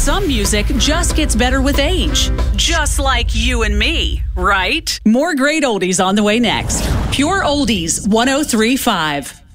some music just gets better with age. Just like you and me, right? More great oldies on the way next. Pure Oldies 103.5.